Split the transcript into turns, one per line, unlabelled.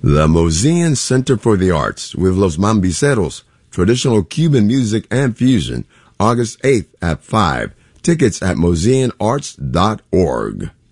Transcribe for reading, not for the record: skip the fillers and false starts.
The Mosean Center for the Arts with Los Mambiceros, traditional Cuban music and fusion, August 8th at 5. Tickets at moseanarts.org.